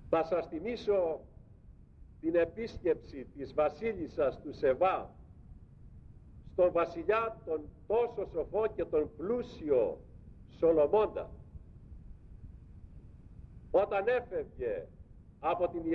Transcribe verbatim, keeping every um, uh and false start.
Θα σας θυμίσω την επίσκεψη της βασίλισσας του Σεβά στον βασιλιά τον τόσο σοφό και τον πλούσιο Σολομώντα, όταν έφευγε από την